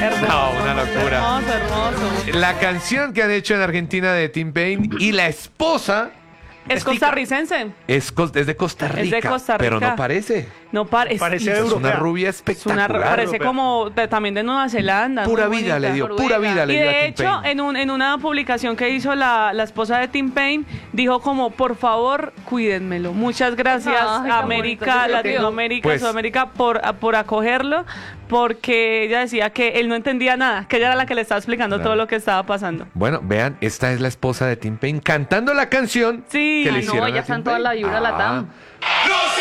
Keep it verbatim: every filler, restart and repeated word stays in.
Hermoso, No, una locura. Hermoso, hermoso. La canción que han hecho en Argentina de Tim Payne y la esposa Es costarricense. es, cos- es de Costa Rica. Es de Costa Pero Rica. no parece. No parece. Parece Es europea. una rubia Es una, espectacular. parece europea. como de- también de Nueva Zelanda. Pura muy vida bonita. le dio, Noruega. pura vida le Y dio a de Tim hecho, Payne. en, un, en una publicación que hizo la, la esposa de Tim Payne, dijo como, por favor, cuídenmelo. Muchas gracias, Ay, qué América, bonito, yo creo que- Latinoamérica, Pues- Sudamérica, por, por acogerlo, porque ella decía que él no entendía nada, que ella era la que le estaba explicando Claro. todo lo que estaba pasando. Bueno, vean, esta es la esposa de Tim Payne cantando la canción Sí. que le Ah, no, hicieron ella a está en Tim toda Payne. la vibra Ah. Latam. No se